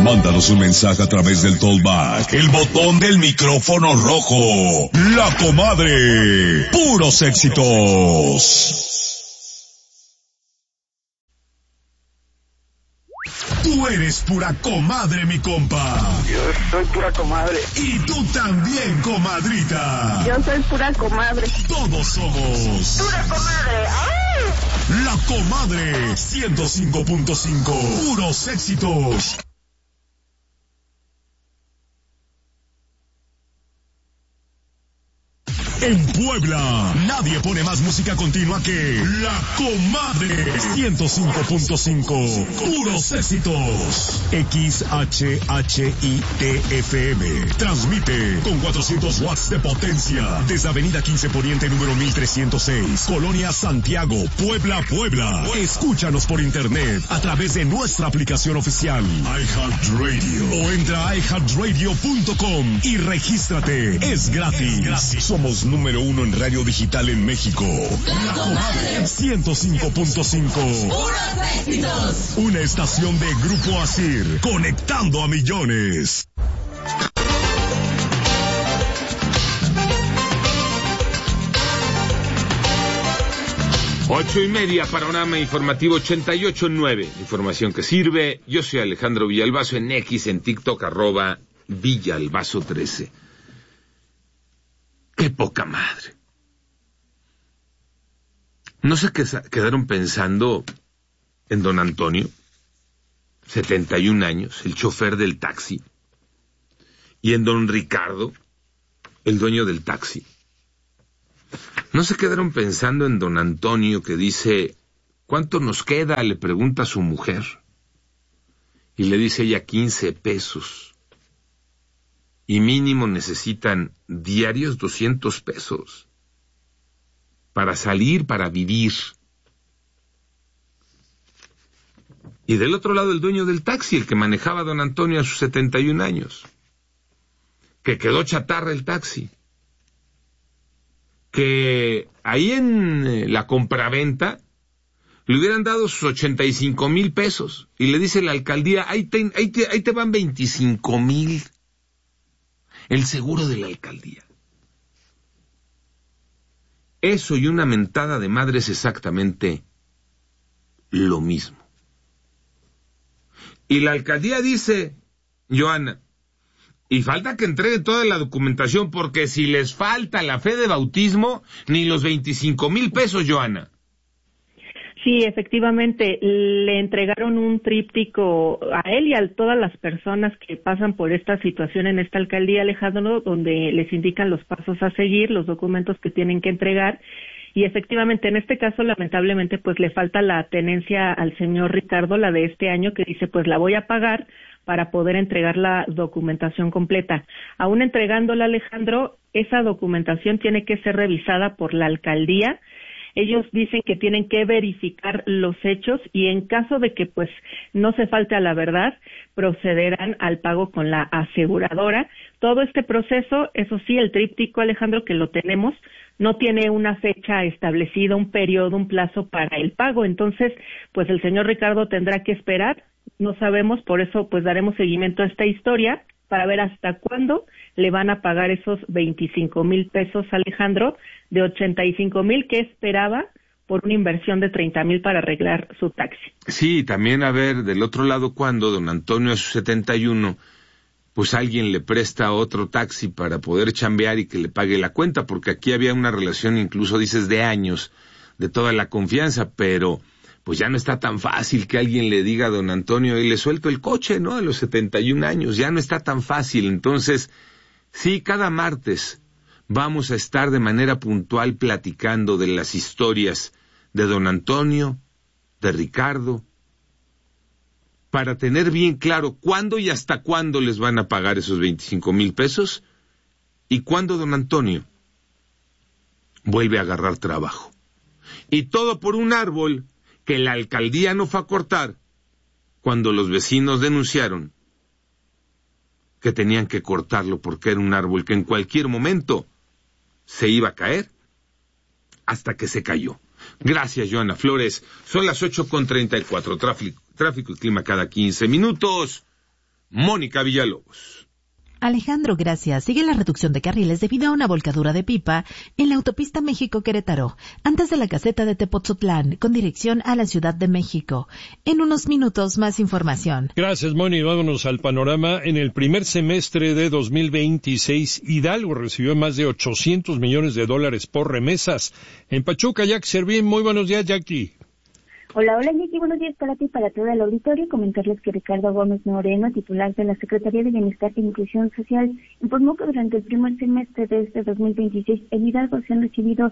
Mándanos un mensaje a través del Talkback, el botón del micrófono rojo. La Comadre. Puros éxitos. Tú eres pura comadre, mi compa. Yo soy pura comadre. Y tú también, comadrita. Yo soy pura comadre. Todos somos pura comadre. ¡Ay! La Comadre 105.5. Puros éxitos. En Puebla, nadie pone más música continua que La Comadre 105.5. Puros éxitos. XHHITFM. Transmite con 400 watts de potencia desde Avenida 15 Poniente número 1306, Colonia Santiago, Puebla, Puebla. Escúchanos por internet a través de nuestra aplicación oficial iHeartRadio o entra a iHeartRadio.com y regístrate. Es gratis. Somos número 1 en radio digital en México. La Comadre 105.5. Puros éxitos. Una estación de Grupo Asir, conectando a millones. Ocho y media, panorama informativo 88.9. Información que sirve. Yo soy Alejandro Villalbazo en X, en TikTok, @Villalbazo13. ¡Qué poca madre! ¿No se quedaron pensando en don Antonio, 71 años, el chofer del taxi, y en don Ricardo, el dueño del taxi? ¿No se quedaron pensando en don Antonio que dice, ¿cuánto nos queda?, le pregunta a su mujer, y le dice ella 15 pesos. Y mínimo necesitan diarios 200 pesos para salir, para vivir. Y del otro lado el dueño del taxi, el que manejaba a don Antonio a sus 71 años, que quedó chatarra el taxi, que ahí en la compraventa le hubieran dado sus 85,000 pesos, y le dice la alcaldía, ahí te van 25,000. El seguro de la alcaldía. Eso y una mentada de madre es exactamente lo mismo. Y la alcaldía dice, Joana, y falta que entregue toda la documentación, porque si les falta la fe de bautismo, ni los 25,000 pesos, Joana. Sí, efectivamente, le entregaron un tríptico a él y a todas las personas que pasan por esta situación en esta alcaldía, Alejandro, donde les indican los pasos a seguir, los documentos que tienen que entregar, y efectivamente en este caso lamentablemente pues le falta la tenencia al señor Ricardo, la de este año, que dice pues la voy a pagar para poder entregar la documentación completa. Aún entregándola, Alejandro, esa documentación tiene que ser revisada por la alcaldía. Ellos dicen que tienen que verificar los hechos y en caso de que pues no se falte a la verdad, procederán al pago con la aseguradora. Todo este proceso, eso sí, el tríptico, Alejandro, que lo tenemos, no tiene una fecha establecida, un periodo, un plazo para el pago. Entonces, pues el señor Ricardo tendrá que esperar, no sabemos, por eso pues daremos seguimiento a esta historia para ver hasta cuándo le van a pagar esos 25,000 pesos, Alejandro, de 85,000 que esperaba por una inversión de 30,000 para arreglar su taxi. Sí, también a ver, del otro lado, cuando don Antonio a sus 71, pues alguien le presta otro taxi para poder chambear y que le pague la cuenta, porque aquí había una relación, incluso dices, de años, de toda la confianza, pero pues ya no está tan fácil que alguien le diga a don Antonio, y le suelto el coche, ¿no?, a los 71 años, ya no está tan fácil. Entonces, sí, cada martes vamos a estar de manera puntual platicando de las historias de don Antonio, de Ricardo, para tener bien claro cuándo y hasta cuándo les van a pagar esos 25,000 pesos y cuándo don Antonio vuelve a agarrar trabajo. Y todo por un árbol que la alcaldía no fue a cortar cuando los vecinos denunciaron que tenían que cortarlo porque era un árbol que en cualquier momento se iba a caer, hasta que se cayó. Gracias, Joana Flores. Son las 8:34. Tráfico y clima cada 15 minutos. Mónica Villalobos. Alejandro, gracias. Sigue la reducción de carriles debido a una volcadura de pipa en la autopista México-Querétaro, antes de la caseta de Tepotzotlán, con dirección a la Ciudad de México. En unos minutos, más información. Gracias, Moni. Vámonos al panorama. En el primer semestre de 2026, Hidalgo recibió más de $800 millones por remesas. En Pachuca, Jackie Servín. Muy buenos días, Jackie. Hola, Jackie, buenos días para ti y para todo el auditorio. Comentarles que Ricardo Gómez Moreno, titular de la Secretaría de Bienestar e Inclusión Social, informó que durante el primer semestre de este 2026 en Hidalgo se han recibido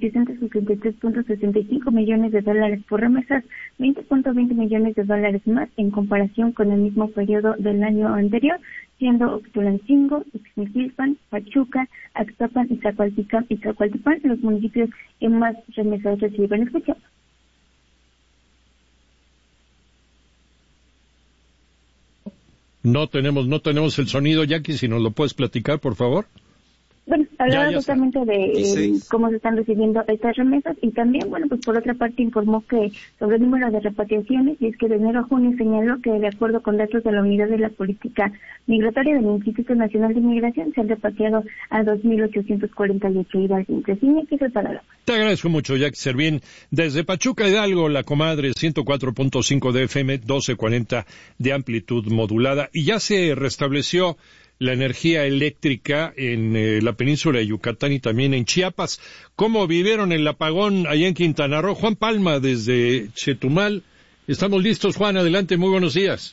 $863.65 millones por remesas, $20.20 millones más en comparación con el mismo periodo del año anterior, siendo Oxtulancingo, Ixmiquilpan, Pachuca, Axtapan y Zacualtipán los municipios que más remesas reciben. Escuchamos. No tenemos el sonido, Jackie, si nos lo puedes platicar, por favor. Bueno, hablaba justamente de cómo se están recibiendo estas remesas y también, bueno, pues por otra parte informó que sobre el número de repatriaciones, y es que de enero a junio señaló que de acuerdo con datos de la Unidad de la Política Migratoria del Instituto Nacional de Migración se han repatriado a 2.848 hidalguenses. Y aquí es el panorama. Te agradezco mucho, Jackie Servín. Desde Pachuca, Hidalgo, la comadre, 104.5 de FM, 1240 de amplitud modulada, y ya se restableció la energía eléctrica en la península de Yucatán y también en Chiapas. ¿Cómo vivieron el apagón allá en Quintana Roo? Juan Palma, desde Chetumal. Estamos listos, Juan, adelante, muy buenos días.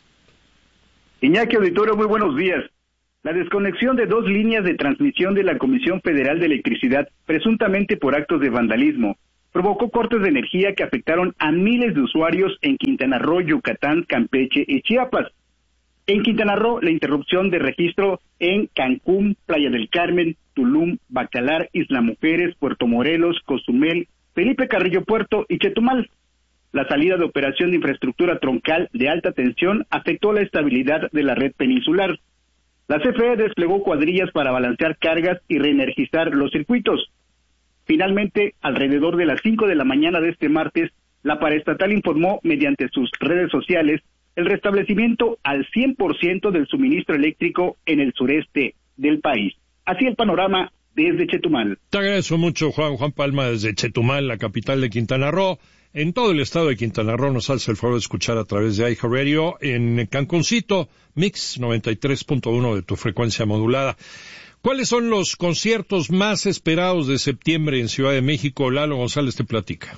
Iñaki Auditorio, muy buenos días. La desconexión de 2 líneas de transmisión de la Comisión Federal de Electricidad, presuntamente por actos de vandalismo, provocó cortes de energía que afectaron a miles de usuarios en Quintana Roo, Yucatán, Campeche y Chiapas. En Quintana Roo, la interrupción de registro en Cancún, Playa del Carmen, Tulum, Bacalar, Isla Mujeres, Puerto Morelos, Cozumel, Felipe Carrillo Puerto y Chetumal. La salida de operación de infraestructura troncal de alta tensión afectó la estabilidad de la red peninsular. La CFE desplegó cuadrillas para balancear cargas y reenergizar los circuitos. Finalmente, alrededor de las 5 de la mañana de este martes, la paraestatal informó mediante sus redes sociales el restablecimiento al 100% del suministro eléctrico en el sureste del país. Así el panorama desde Chetumal. Te agradezco mucho, Juan Palma, desde Chetumal, la capital de Quintana Roo. En todo el estado de Quintana Roo nos hace el favor de escuchar a través de iHeartRadio. En Cancuncito, Mix 93.1 de tu frecuencia modulada. ¿Cuáles son los conciertos más esperados de septiembre en Ciudad de México? Lalo González te platica.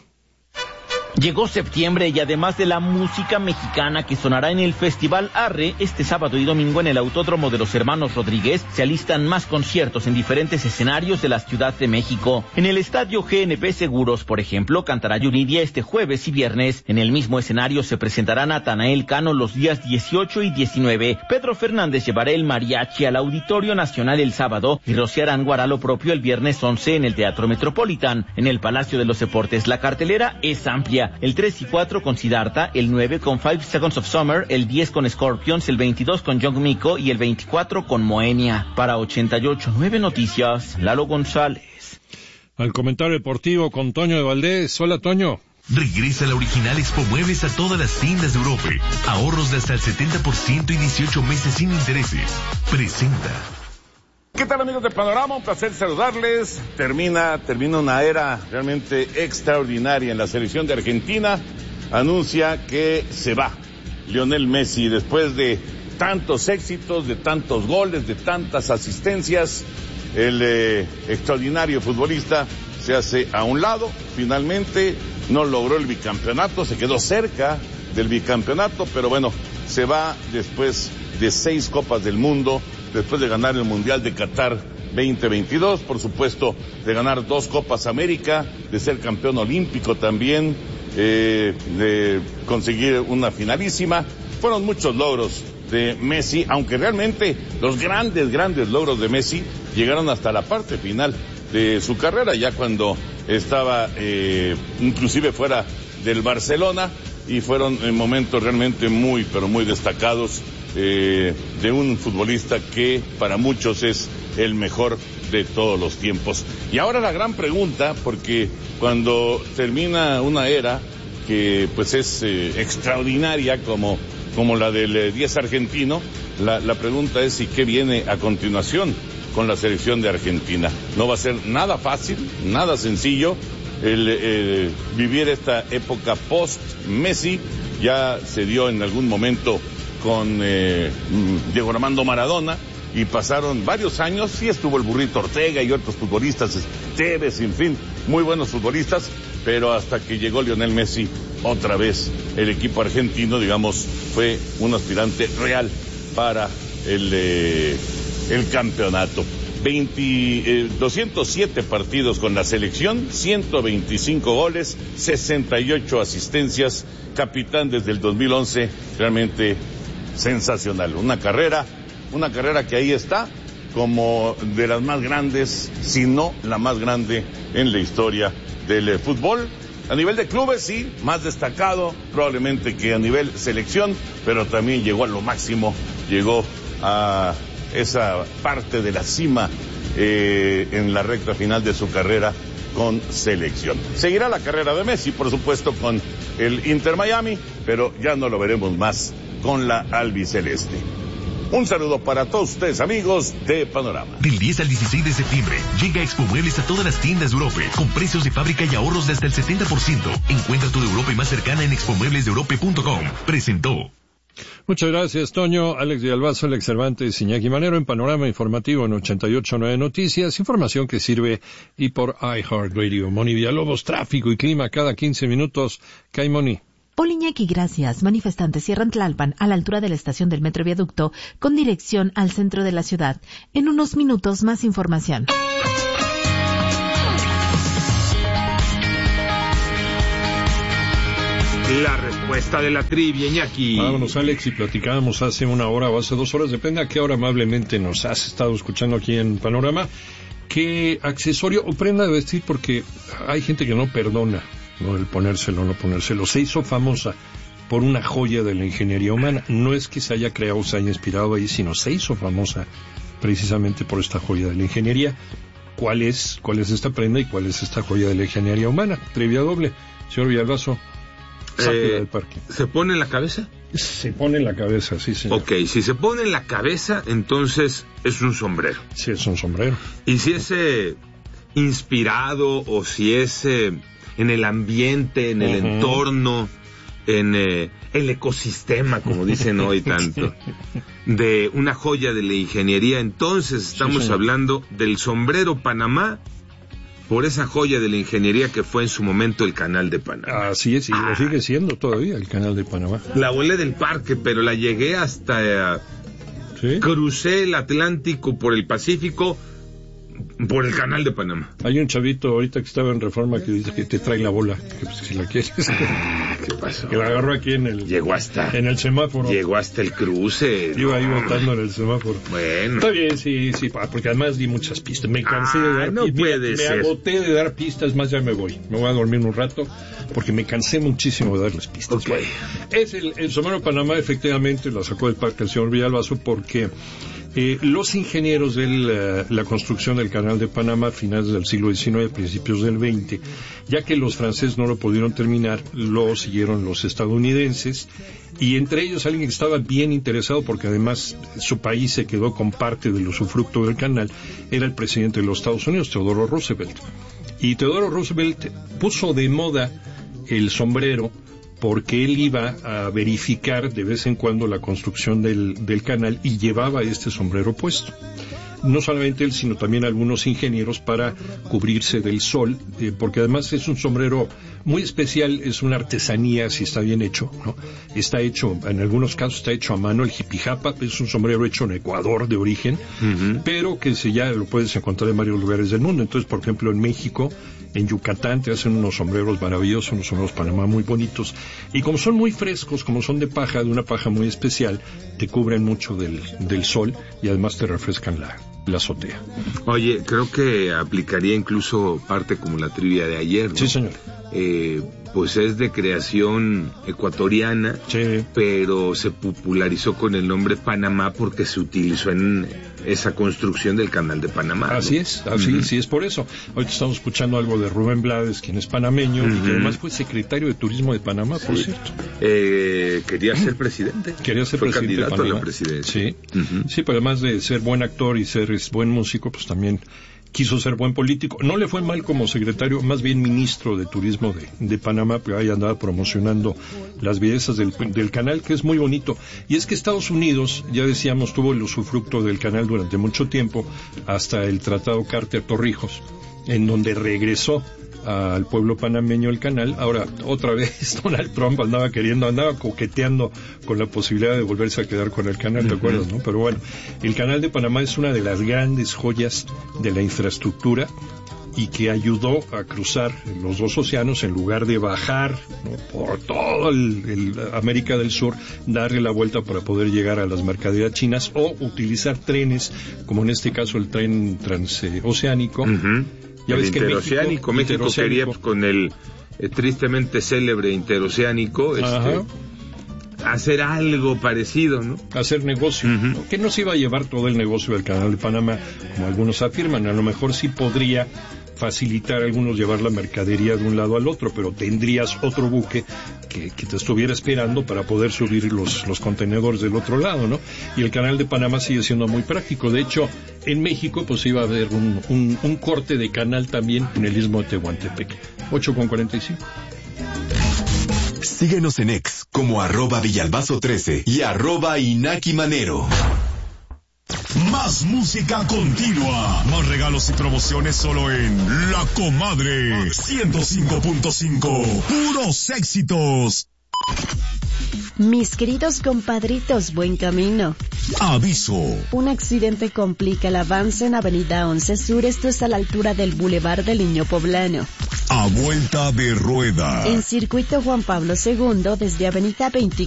Llegó septiembre y además de la música mexicana que sonará en el Festival Arre este sábado y domingo en el Autódromo de los Hermanos Rodríguez, se alistan más conciertos en diferentes escenarios de la Ciudad de México. En el Estadio GNP Seguros, por ejemplo, cantará Yuridia este jueves y viernes. En el mismo escenario se presentará Natanael Cano los días 18 y 19. Pedro Fernández llevará el mariachi al Auditorio Nacional el sábado y Rocío Arango hará lo propio el viernes 11 en el Teatro Metropolitan. En el Palacio de los Deportes la cartelera es amplia. El 3 y 4 con Siddhartha, el 9 con 5 Seconds of Summer, el 10 con Scorpions, el 22 con Young Miko y el 24 con Moenia. Para 88.9 Noticias, Lalo González. Al comentario deportivo con Toño de Valdés. Hola, Toño. Regresa la original Expo Muebles a todas las tiendas de Europa. Ahorros de hasta el 70% y 18 meses sin intereses. Presenta. ¿Qué tal, amigos de Panorama? Un placer saludarles. Termina una era realmente extraordinaria en la selección de Argentina. Anuncia que se va Lionel Messi después de tantos éxitos, de tantos goles, de tantas asistencias. El extraordinario futbolista se hace a un lado. Finalmente no logró el bicampeonato, se quedó cerca del bicampeonato, pero bueno, se va después de 6 Copas del Mundo, después de ganar el Mundial de Qatar 2022, por supuesto, de ganar 2 Copas América, de ser campeón olímpico también, de conseguir una finalísima. Fueron muchos logros de Messi, aunque realmente los grandes logros de Messi llegaron hasta la parte final de su carrera, ya cuando estaba inclusive fuera del Barcelona, y fueron momentos realmente muy, pero muy destacados de un futbolista que para muchos es el mejor de todos los tiempos. Y ahora la gran pregunta, porque cuando termina una era que pues es extraordinaria como como la del 10 argentino, la pregunta es: ¿y qué viene a continuación con la selección de Argentina? No va a ser nada fácil, nada sencillo el vivir esta época post-Messi. Ya se dio en algún momento con Diego Armando Maradona, y pasaron varios años. Sí estuvo el Burrito Ortega y otros futbolistas, Tevez, en fin, muy buenos futbolistas, pero hasta que llegó Lionel Messi, otra vez el equipo argentino, digamos, fue un aspirante real para el campeonato. 207 partidos con la selección, 125 goles, 68 asistencias, capitán desde el 2011, realmente sensacional. Una carrera que ahí está como de las más grandes, si no la más grande en la historia del fútbol. A nivel de clubes, sí, más destacado probablemente que a nivel selección, pero también llegó a lo máximo, llegó a esa parte de la cima en la recta final de su carrera con selección. Seguirá la carrera de Messi, por supuesto, con el Inter Miami, pero ya no lo veremos más con la albiceleste. Un saludo para todos ustedes, amigos de Panorama. Del 10 al 16 de septiembre, llega Expo Muebles a todas las tiendas de Europe, con precios de fábrica y ahorros de hasta el 70%. Encuentra tu de Europe más cercana en expomueblesdeeurope.com. Presentó. Muchas gracias, Toño. Alex Villalbazo, Alex Cervantes, Iñaki Manero en Panorama Informativo en 88.9 Noticias. Información que sirve y por iHeartRadio. Moni Villalobos, tráfico y clima cada 15 minutos. ¿Qué hay, Moni? Hola, Iñaki, gracias. Manifestantes cierran Tlalpan a la altura de la estación del Metro Viaducto con dirección al centro de la ciudad. En unos minutos, más información. La respuesta de la trivia, Iñaki. Vámonos, Alex, y platicábamos hace una hora o hace 2 horas, depende a qué hora amablemente nos has estado escuchando aquí en Panorama, qué accesorio o prenda de vestir, porque hay gente que no perdona, ¿no?, el ponérselo o no ponérselo. Se hizo famosa por una joya de la ingeniería humana. No es que se haya creado, se haya inspirado ahí, sino se hizo famosa precisamente por esta joya de la ingeniería. ¿Cuál es esta prenda y cuál es esta joya de la ingeniería humana? Trivia doble. Señor Villalbazo. ¿Se pone en la cabeza? Se pone en la cabeza, sí, señor. Ok, si se pone en la cabeza, entonces es un sombrero. Sí, es un sombrero. Y si es inspirado, o si es en el ambiente, en el entorno, en el ecosistema, como dicen hoy tanto, de una joya de la ingeniería, entonces estamos hablando del sombrero Panamá, por esa joya de la ingeniería que fue en su momento el Canal de Panamá. Así es, y lo sigue siendo todavía el Canal de Panamá. La volé del parque, pero la llegué hasta... ¿Sí? Crucé el Atlántico por el Pacífico, por el Canal de Panamá. Hay un chavito ahorita que estaba en Reforma que dice que te trae la bola, que pues, si la quieres. ¿Qué pasó? Que la agarró aquí en el... en el semáforo. Llegó hasta el cruce. Iba ahí botando en el semáforo. Bueno. Está bien, sí, porque además di muchas pistas. Me cansé de dar pistas. No puede ser. Me agoté de dar pistas, más ya me voy. Me voy a dormir un rato porque me cansé muchísimo de darles pistas. Ok. Bueno, es el sombrero Panamá, efectivamente, lo sacó del parque el señor Villalbazo porque... los ingenieros de la construcción del Canal de Panamá a finales del siglo XIX, principios del XX, ya que los franceses no lo pudieron terminar, lo siguieron los estadounidenses, y entre ellos alguien que estaba bien interesado, porque además su país se quedó con parte del usufructo del canal, era el presidente de los Estados Unidos, Theodore Roosevelt. Y Theodore Roosevelt puso de moda el sombrero porque él iba a verificar de vez en cuando la construcción del canal y llevaba este sombrero puesto. No solamente él, sino también algunos ingenieros para cubrirse del sol, porque además es un sombrero muy especial, es una artesanía si está bien hecho, ¿no? Está hecho, en algunos casos está hecho a mano, el jipijapa, es un sombrero hecho en Ecuador de origen, pero que ya lo puedes encontrar en varios lugares del mundo. Entonces, por ejemplo, en México, en Yucatán te hacen unos sombreros maravillosos, unos sombreros Panamá muy bonitos, y como son muy frescos, como son de paja, de una paja muy especial, te cubren mucho del sol y además te refrescan la azotea. Oye, creo que aplicaría incluso parte como la trivia de ayer, ¿no? Sí, señor. pues es de creación ecuatoriana, sí, pero se popularizó con el nombre Panamá porque se utilizó en esa construcción del Canal de Panamá. Así es, sí es por eso. Ahorita estamos escuchando algo de Rubén Blades, quien es panameño, y que además fue secretario de Turismo de Panamá, por cierto. Quería ser presidente. Fue candidato de Panamá. a la presidencia. Sí, sí, pero además de ser buen actor y ser buen músico, pues también quiso ser buen político. No le fue mal como secretario, más bien ministro de Turismo de Panamá, pero ahí andaba promocionando las bellezas del canal, que es muy bonito. Y es que Estados Unidos, ya decíamos, tuvo el usufructo del canal durante mucho tiempo, hasta el Tratado Carter-Torrijos, en donde regresó al pueblo panameño el canal. Ahora, otra vez Donald Trump andaba coqueteando con la posibilidad de volverse a quedar con el canal, ¿te acuerdas, no? Pero bueno, el canal de Panamá es una de las grandes joyas de la infraestructura y que ayudó a cruzar los dos océanos en lugar de bajar, ¿no?, por todo el América del Sur, darle la vuelta para poder llegar a las mercaderías chinas o utilizar trenes, como en este caso el tren transoceánico. Ya ves que México quería, pues, con el tristemente célebre interoceánico, hacer algo parecido, ¿no? Hacer negocio, ¿no? Que no se iba a llevar todo el negocio del Canal de Panamá, como algunos afirman. A lo mejor sí podría facilitar a algunos llevar la mercadería de un lado al otro, pero tendrías otro buque que te estuviera esperando para poder subir los contenedores del otro lado, ¿no? Y el Canal de Panamá sigue siendo muy práctico. De hecho, en México pues iba a haber un corte de canal también en el Istmo de Tehuantepec. 8:45. Síguenos en X como @Villalbazo13 y @InakiManero. Más música continua, más regalos y promociones solo en La Comadre 105.5, puros éxitos. Mis queridos compadritos, buen camino. Aviso. Un accidente complica el avance en Avenida 11 Sur, esto es a la altura del Boulevard del Niño Poblano. A vuelta de rueda. En Circuito Juan Pablo II, desde Avenida 24